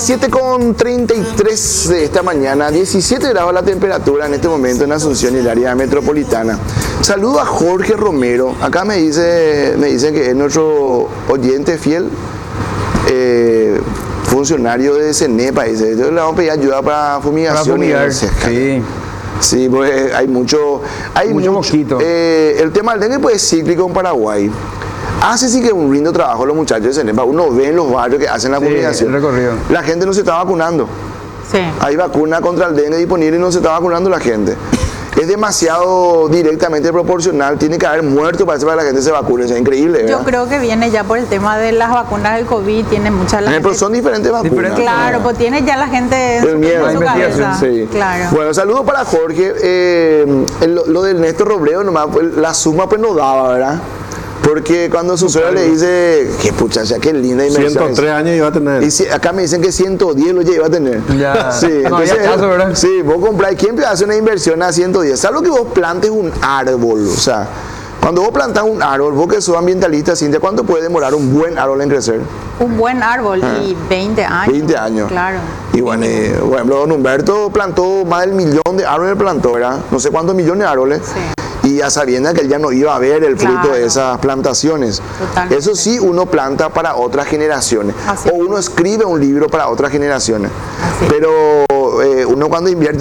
7:33 de esta mañana, 17 grados la temperatura en este momento en Asunción y el área metropolitana. Saludo a Jorge Romero, acá me dicen que es nuestro oyente fiel, funcionario de CENEPA, dice, le vamos a pedir ayuda para fumigación. Para fumigar, sí. Sí, pues hay mucho mosquito. El tema del dengue pues es cíclico en Paraguay. Hace sí que un lindo trabajo los muchachos de CENEPA. Uno ve en los barrios que hacen la fumigación. El recorrido. La gente no se está vacunando. Sí. Hay vacuna contra el dengue disponible y no se está vacunando la gente. Es demasiado directamente proporcional. Tiene que haber muerto para que la gente se vacune. Es increíble, ¿verdad? Yo creo que viene ya por el tema de las vacunas del COVID. Tiene mucha la Pero gente... son diferentes vacunas. Claro, pues tiene ya la gente El miedo, en su cabeza. Sí. Claro. Bueno, saludos para Jorge. Lo del Néstor Robledo, nomás, la suma pues no daba, ¿verdad? Porque cuando su suegra le dice, qué puchacha, qué linda inversión. 103 años iba a tener. Y acá me dicen que 110 lo iba a tener. Ya. Sí, No entonces, había caso, ¿verdad? Sí, vos comprás, ¿quién hace una inversión a 110? ¿Sabes lo que vos plantes un árbol? O sea, cuando vos plantás un árbol, vos que sos ambientalista, Cintia, ¿cuánto puede demorar un buen árbol en crecer? Un buen árbol y 20 años. 20 años. Claro. Y bueno, por ejemplo, don Humberto plantó más del 1.000.000 de árboles, plantó, ¿verdad? No sé cuántos millones de árboles. Sí. Y ya sabiendo que él ya no iba a ver el fruto Claro. de esas plantaciones. Totalmente. Eso sí, uno planta para otras generaciones. Así o uno escribe un libro para otras generaciones. Así es. Pero uno cuando invierte